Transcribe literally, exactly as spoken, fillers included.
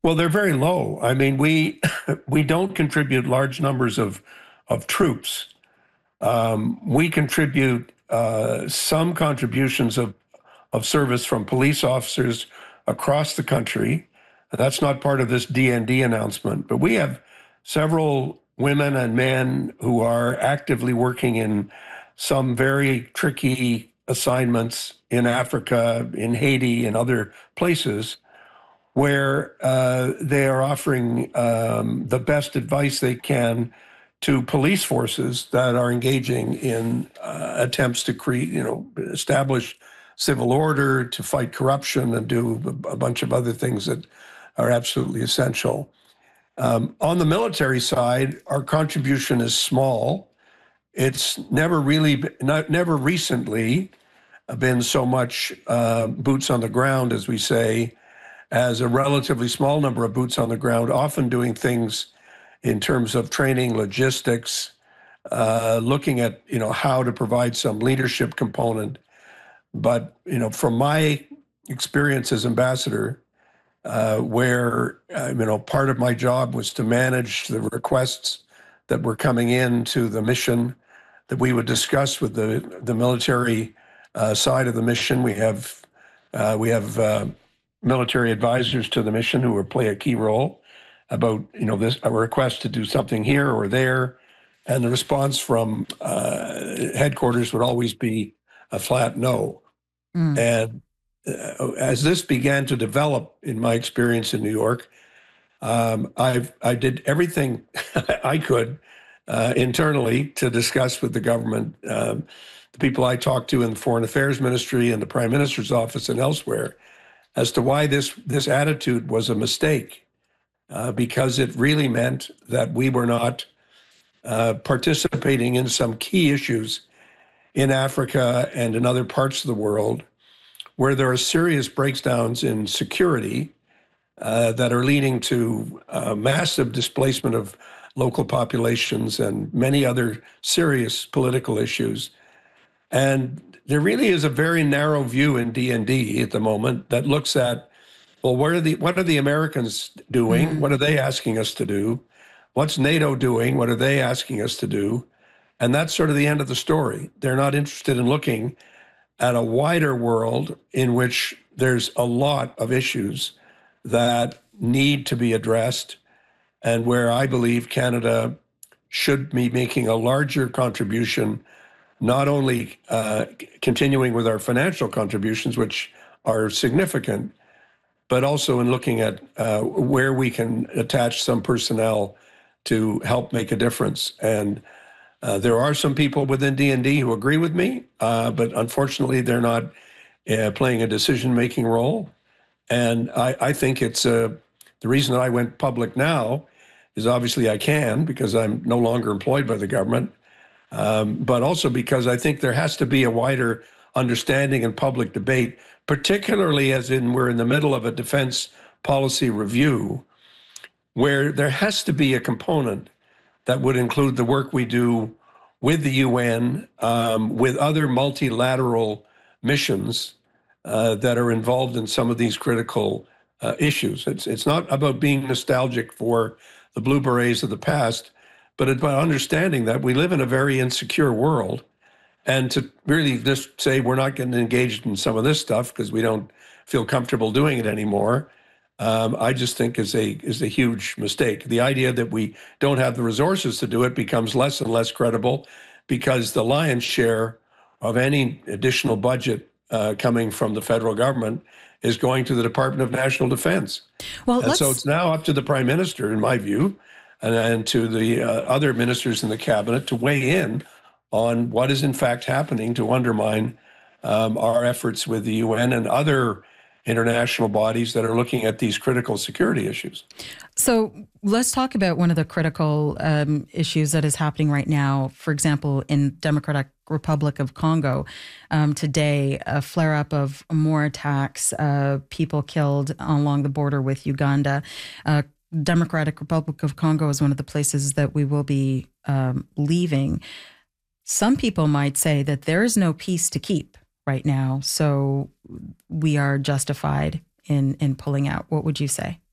Well, they're very low. I mean, we we don't contribute large numbers of of troops. Um, we contribute uh, some contributions of of service from police officers across the country. That's not part of this D N D announcement, but we have several women and men who are actively working in some very tricky assignments in Africa, in Haiti, and other places where uh, they are offering um, the best advice they can to police forces that are engaging in uh, attempts to create, you know, establish civil order, to fight corruption, and do a bunch of other things that are absolutely essential. Um, on the military side, our contribution is small. It's never really, not, never recently been so much uh, boots on the ground, as we say, as a relatively small number of boots on the ground, often doing things in terms of training, logistics, uh, looking at, you know, how to provide some leadership component. But, you know, from my experience as ambassador, uh, where, uh, you know, part of my job was to manage the requests that were coming in to the mission that we would discuss with the, the military uh, side of the mission. We have, uh, we have uh, military advisors to the mission who will play a key role about, you know, this, a request to do something here or there. And the response from uh, headquarters would always be a flat no. Mm. And uh, as this began to develop, in my experience in New York, um, I've, I did everything I could uh, internally to discuss with the government, um, the people I talked to in the Foreign Affairs Ministry and the Prime Minister's office and elsewhere, as to why this, this attitude was a mistake, uh, because it really meant that we were not uh, participating in some key issues in Africa and in other parts of the world where there are serious breakdowns in security uh, that are leading to uh, massive displacement of local populations and many other serious political issues. And there really is a very narrow view in D and D at the moment that looks at, well, what are the, what are the Americans doing? Mm-hmm. What are they asking us to do? What's NATO doing? What are they asking us to do? And that's sort of the end of the story. They're not interested in looking at a wider world in which there's a lot of issues that need to be addressed, and where I believe Canada should be making a larger contribution, not only uh, continuing with our financial contributions, which are significant, but also in looking at uh, where we can attach some personnel to help make a difference. And uh, there are some people within D and D who agree with me, uh, but unfortunately they're not uh, playing a decision-making role. And I, I think it's uh, the reason that I went public now is obviously I can, because I'm no longer employed by the government, um, but also because I think there has to be a wider understanding and public debate, particularly as in we're in the middle of a defense policy review, where there has to be a component that would include the work we do with the U N, um, with other multilateral missions uh, that are involved in some of these critical uh, issues. It's, it's not about being nostalgic for the Blue Berets of the past, but it's about understanding that we live in a very insecure world. And to really just say we're not getting engaged in some of this stuff because we don't feel comfortable doing it anymore, um, I just think is a is a huge mistake. The idea that we don't have the resources to do it becomes less and less credible, because the lion's share of any additional budget uh, coming from the federal government is going to the Department of National Defense. Well, and so it's now up to the Prime Minister, in my view, and, and to the uh, other ministers in the cabinet to weigh in on what is in fact happening to undermine um, our efforts with the U N and other international bodies that are looking at these critical security issues. So let's talk about one of the critical um, issues that is happening right now. For example, in Democratic Republic of Congo, um, today, a flare-up of more attacks, uh, people killed along the border with Uganda. Uh, Democratic Republic of Congo is one of the places that we will be um, leaving. Some people might say that there is no peace to keep right now, so we are justified in in pulling out. What would you say?